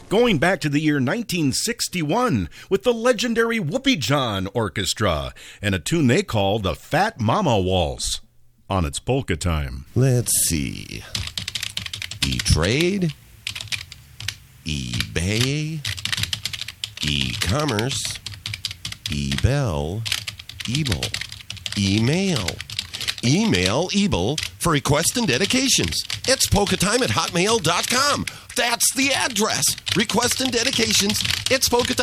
going back to the year 1961 with the legendary Whoopie John Orchestra and a tune they call the Fat Mama Waltz on its polka time. Let's see. E-Trade, eBay, e-commerce, eBell, Ebel, email. Email Ebel for requests and dedications. It's polkatime@hotmail.com. That's the address. Requests and dedications. It's polkatime.